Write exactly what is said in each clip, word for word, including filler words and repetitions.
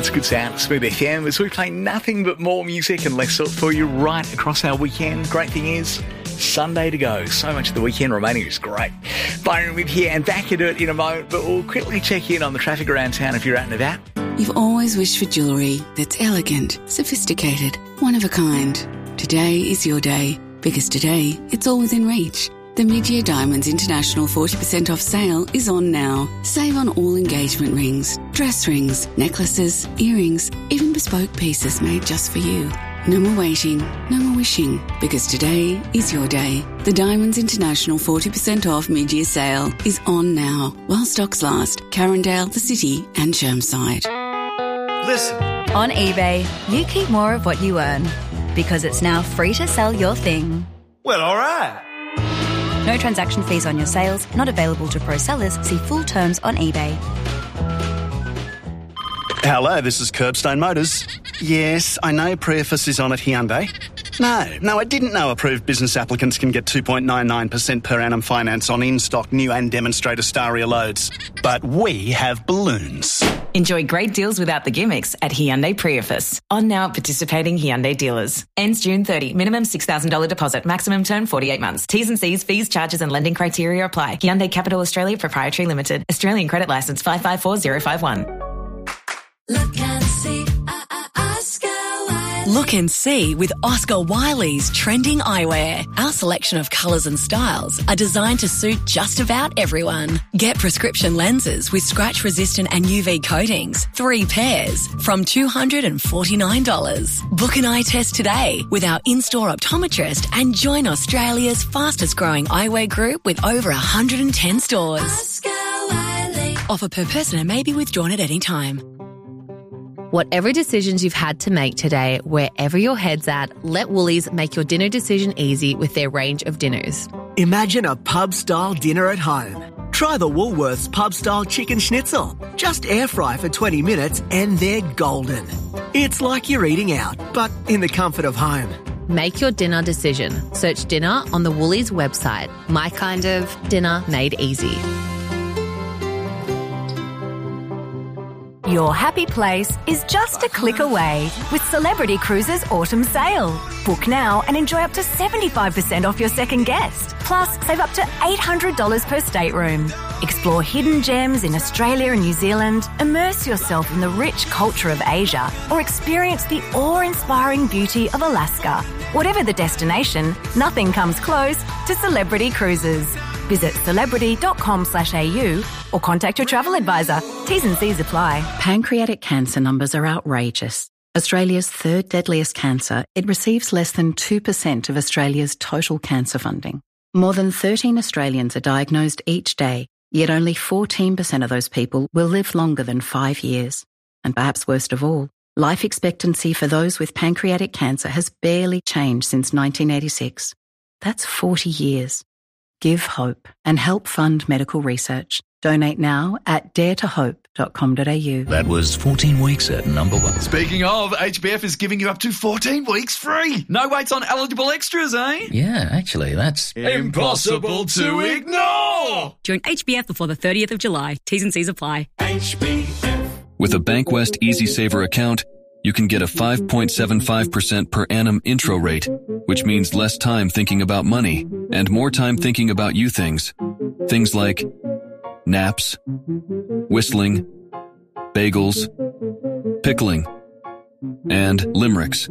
It's a good sound, Smooth F M, as we play nothing but more music and less salt for you right across our weekend. Great thing is, Sunday to go. So much of the weekend remaining is great. Byron with here and back into it in a moment, but we'll quickly check in on the traffic around town if you're out and about. You've always wished for jewellery that's elegant, sophisticated, one of a kind. Today is your day, because today it's all within reach. The Mid-Year Diamonds International forty percent off sale is on now. Save on all engagement rings, dress rings, necklaces, earrings, even bespoke pieces made just for you. No more waiting, no more wishing, because today is your day. The Diamonds International forty percent off mid-year sale is on now, while stocks last. Carindale, the City and Chermside. Listen. On eBay, you keep more of what you earn, because it's now free to sell your thing. Well, all right. No transaction fees on your sales, not available to pro sellers. See full terms on eBay. Hello, this is Curbstone Motors. Yes, I know Preface is on at Hyundai. No, no, I didn't know approved business applicants can get two point nine nine percent per annum finance on in-stock new and demonstrator Staria loads. But we have balloons. Enjoy great deals without the gimmicks at Hyundai Preface. On now at participating Hyundai dealers. Ends June thirtieth. Minimum six thousand dollars deposit. Maximum term forty-eight months. T's and C's, fees, charges and lending criteria apply. Hyundai Capital Australia Proprietary Limited. Australian credit licence five five four zero five one. Look and see, uh, uh, Oscar Wiley. Look and see with Oscar Wiley's trending eyewear. Our selection of colours and styles are designed to suit just about everyone. Get prescription lenses with scratch-resistant and U V coatings, three pairs, from two hundred forty-nine dollars. Book an eye test today with our in-store optometrist and join Australia's fastest-growing eyewear group with over one hundred ten stores. Oscar Wiley. Offer per person and may be withdrawn at any time. Whatever decisions you've had to make today, wherever your head's at, let Woolies make your dinner decision easy with their range of dinners. Imagine a pub-style dinner at home. Try the Woolworths pub-style chicken schnitzel. Just air fry for twenty minutes and they're golden. It's like you're eating out, but in the comfort of home. Make your dinner decision. Search dinner on the Woolies website. My kind of dinner made easy. Your happy place is just a click away with Celebrity Cruises Autumn Sale. Book now and enjoy up to seventy-five percent off your second guest. Plus, save up to eight hundred dollars per stateroom. Explore hidden gems in Australia and New Zealand, immerse yourself in the rich culture of Asia, or experience the awe-inspiring beauty of Alaska. Whatever the destination, nothing comes close to Celebrity Cruises. Visit celebrity.com slash AU or contact your travel advisor. T's and C's apply. Pancreatic cancer numbers are outrageous. Australia's third deadliest cancer, it receives less than two percent of Australia's total cancer funding. More than thirteen Australians are diagnosed each day, yet only fourteen percent of those people will live longer than five years. And perhaps worst of all, life expectancy for those with pancreatic cancer has barely changed since nineteen eighty-six. That's forty years. Give hope and help fund medical research. Donate now at dare to hope dot com dot a u. That was fourteen weeks at number one. Speaking of, H B F is giving you up to fourteen weeks free. No waits on eligible extras, eh? Yeah, actually, that's impossible to ignore. Join H B F before the thirtieth of July. T's and C's apply. H B F. With a Bankwest Easy Saver account, you can get a five point seven five percent per annum intro rate, which means less time thinking about money and more time thinking about you things. Things like naps, whistling, bagels, pickling, and limericks.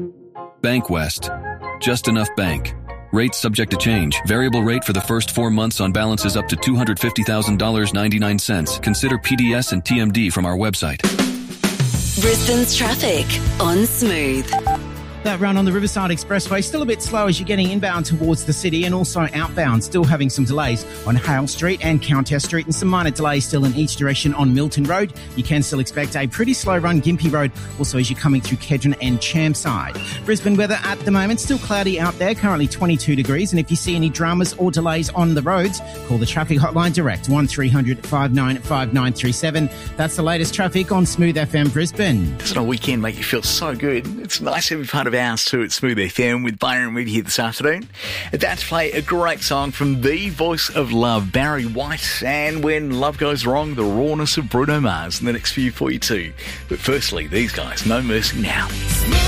Bankwest. Just enough bank. Rates subject to change. Variable rate for the first four months on balances up to two hundred fifty thousand dollars and ninety-nine cents. Consider P D S and T M D from our website. Brisbane's traffic on Smooth. That run on the Riverside Expressway still a bit slow as you're getting inbound towards the city and also outbound. Still having some delays on Hale Street and Countess Street and some minor delays still in each direction on Milton Road. You can still expect a pretty slow run Gympie Road also as you're coming through Kedron and Chermside. Brisbane weather at the moment, still cloudy out there, currently twenty-two degrees. And if you see any dramas or delays on the roads, call the traffic hotline direct, one three hundred five nine five nine three seven. That's the latest traffic on Smooth F M Brisbane. Doesn't a weekend make you feel so good? It's nice every part of of hours to at Smooth F M with Byron with you this afternoon. About to play a great song from the voice of love, Barry White, and When Love Goes Wrong, the rawness of Bruno Mars, and the next few for you too. But firstly, these guys, No Mercy Now.